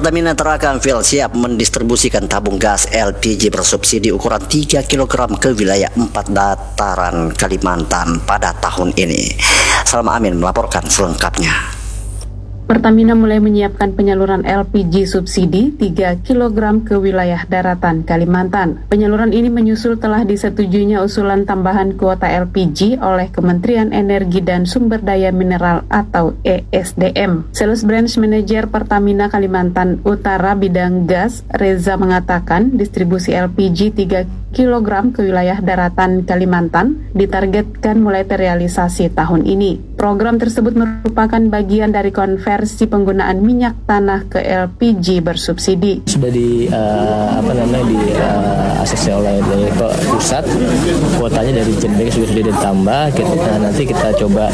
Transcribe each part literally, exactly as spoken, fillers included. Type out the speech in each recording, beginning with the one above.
Pertamina Terakanville siap mendistribusikan tabung gas L P G bersubsidi ukuran tiga kilogram ke wilayah empat dataran Kalimantan pada tahun ini. Salma Amin melaporkan selengkapnya. Pertamina mulai menyiapkan penyaluran L P G subsidi tiga kilogram ke wilayah daratan Kalimantan. Penyaluran ini menyusul telah disetujuinya usulan tambahan kuota L P G oleh Kementerian Energi dan Sumber Daya Mineral atau E S D M. Sales Branch Manager Pertamina Kalimantan Utara bidang gas, Reza, mengatakan distribusi L P G tiga kilogram ke wilayah daratan Kalimantan ditargetkan mulai terrealisasi tahun ini. Program tersebut merupakan bagian dari konversi penggunaan minyak tanah ke L P G bersubsidi. Sudah di uh, apa namanya di uh, A C C oleh dari pusat, kuotanya dari Jenbek sudah sudah ditambah. Kita, nah, nanti kita coba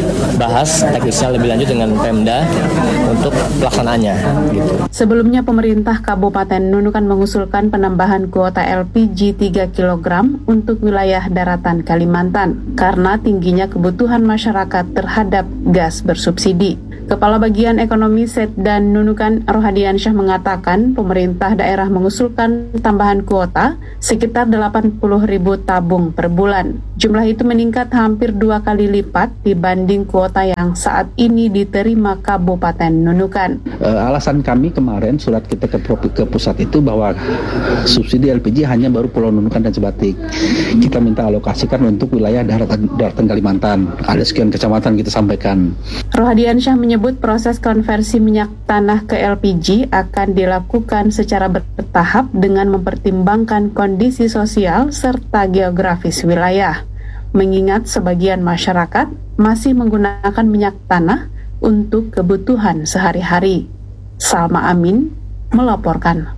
bahas teknisnya lebih lanjut dengan Pemda untuk pelaksanaannya. Gitu. Sebelumnya pemerintah Kabupaten Nunukan mengusulkan penambahan kuota L P G tiga kilogram untuk wilayah daratan Kalimantan karena tingginya kebutuhan masyarakat terhadap gas bersubsidi. Kepala Bagian Ekonomi Setdan Nunukan Rohadiansyah mengatakan pemerintah daerah mengusulkan tambahan kuota sekitar delapan puluh ribu tabung per bulan. Jumlah itu meningkat hampir dua kali lipat dibanding kuota yang saat ini diterima Kabupaten Nunukan. Uh, alasan kami kemarin surat kita ke, ke pusat itu bahwa subsidi L P G hanya baru Pulau Nunukan dan Sebatik. Kita minta alokasikan untuk wilayah daratan, daratan Kalimantan. Ada sekian kecamatan kita sampaikan. Rohadiansyah menyebut proses konversi minyak tanah ke L P G akan dilakukan secara bertahap dengan mempertimbangkan kondisi sosial serta geografis wilayah. Mengingat sebagian masyarakat masih menggunakan minyak tanah untuk kebutuhan sehari-hari. Salma Amin melaporkan.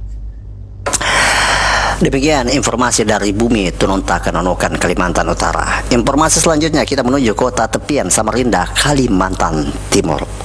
Demikian informasi dari Bumi Tununtakan Nunukan Kalimantan Utara. Informasi selanjutnya kita menuju kota tepian Samarinda, Kalimantan Timur.